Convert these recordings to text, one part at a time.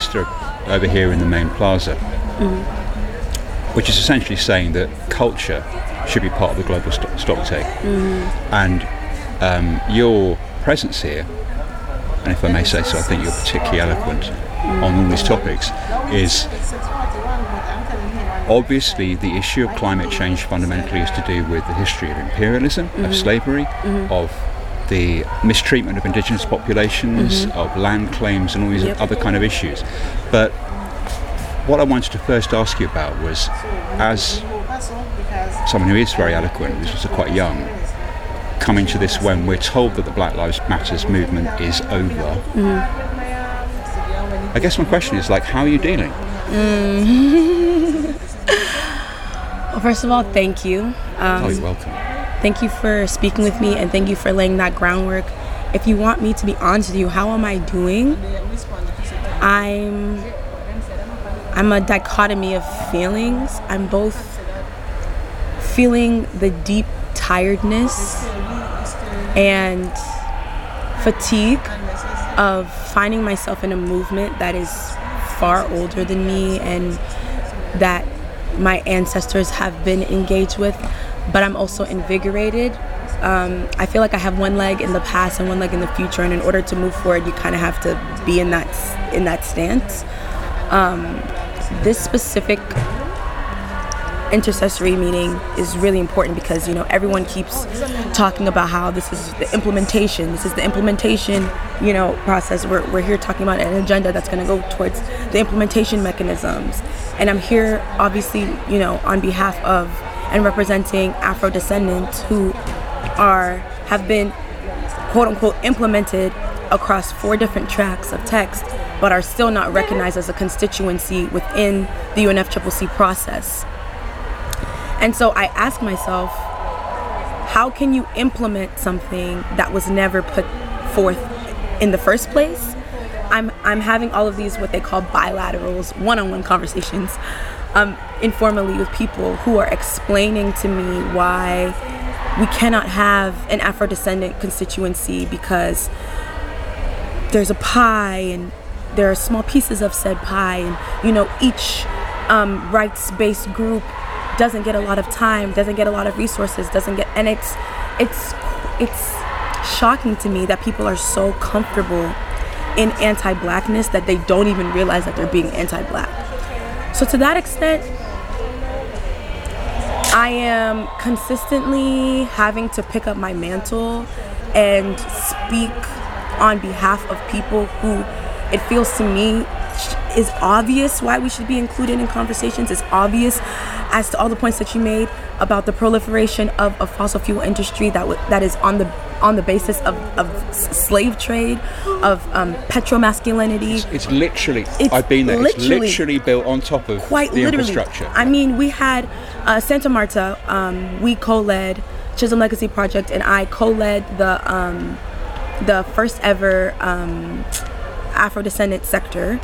poster over here in the main plaza, which is essentially saying that culture should be part of the global stock take. And your presence here, and if I may say so, I think you're particularly eloquent on all these topics, is obviously the issue of climate change fundamentally is to do with the history of imperialism, of slavery, of the mistreatment of indigenous populations, of land claims and all these other kind of issues. But what I wanted to first ask you about was, as someone who is very eloquent, who's also quite young, coming to this when we're told that the Black Lives Matters movement is over, I guess my question is, like, how are you dealing? Well, first of all, thank you. Oh, you're welcome. Thank you for speaking with me, and thank you for laying that groundwork. If you want me to be honest with you, how am I doing? I'm a dichotomy of feelings. I'm both feeling the deep tiredness and fatigue of finding myself in a movement that is far older than me and that my ancestors have been engaged with, but I'm also invigorated. I feel like I have one leg in the past and one leg in the future, and in order to move forward, you kind of have to be in that stance. This specific intercessory meeting is really important because, you know, everyone keeps talking about how this is the implementation, you know, process. We're here talking about an agenda that's going to go towards the implementation mechanisms. And I'm here, obviously, you know, on behalf of and representing Afro descendants who have been, quote unquote, implemented across 4 different tracks of text, but are still not recognized as a constituency within the UNFCCC process. And so I ask myself, how can you implement something that was never put forth in the first place? I'm having all of these, what they call bilaterals, one-on-one conversations, informally with people who are explaining to me why we cannot have an Afro-descendant constituency because there's a pie and there are small pieces of said pie, and, you know, each rights-based group doesn't get a lot of time, doesn't get a lot of resources, and it's shocking to me that people are so comfortable in anti-blackness that they don't even realize that they're being anti-black. So to that extent, I am consistently having to pick up my mantle and speak on behalf of people who it feels to me is obvious why we should be included in conversations. It's obvious as to all the points that you made about the proliferation of a fossil fuel industry that is on the basis of slave trade, of petromasculinity. It's literally, I've been there, it's literally built on top of the infrastructure. I mean, we had Santa Marta, we co-led Chisholm Legacy Project, and I co-led the first ever Afro-descendant sector.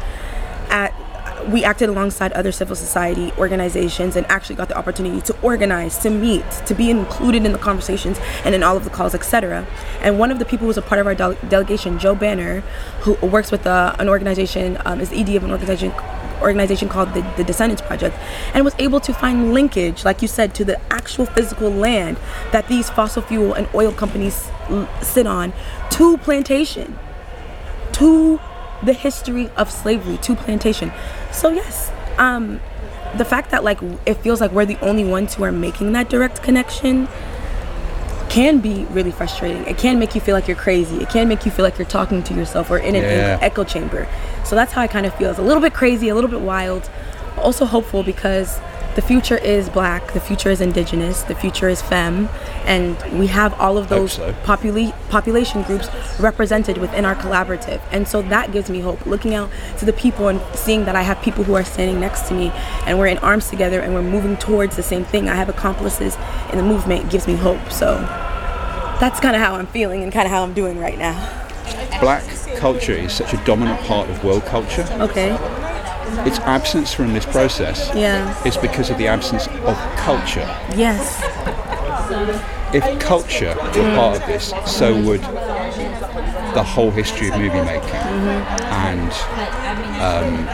We acted alongside other civil society organizations and actually got the opportunity to organize, to meet, to be included in the conversations and in all of the calls, etc. And one of the people who was a part of our delegation, Joe Banner, who works with an organization, is the ED of an organization called the Descendants Project, and was able to find linkage, like you said, to the actual physical land that these fossil fuel and oil companies sit on, to plantation, to the history of slavery, to plantation. So yes, the fact that like it feels like we're the only ones who are making that direct connection can be really frustrating. It can make you feel like you're crazy. It can make you feel like you're talking to yourself or in an echo chamber. So that's how I kind of feel. It's a little bit crazy, a little bit wild, but also hopeful because the future is Black, the future is Indigenous, the future is femme, and we have all of those population groups represented within our collaborative. And so that gives me hope. Looking out to the people and seeing that I have people who are standing next to me and we're in arms together and we're moving towards the same thing. I have accomplices in the movement, gives me hope. So that's kind of how I'm feeling and kind of how I'm doing right now. Black culture is such a dominant part of world culture. Okay. Its absence from this process is because of the absence of culture. Yes. If culture were part of this, so would the whole history of movie making and